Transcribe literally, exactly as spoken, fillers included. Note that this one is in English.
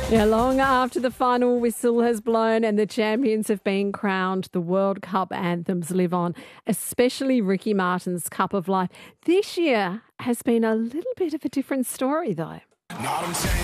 Yeah, long after the final whistle has blown and the champions have been crowned, the World Cup anthems live on, especially Ricky Martin's Cup of Life. This year has been a little bit of a different story, though. Know what I'm saying?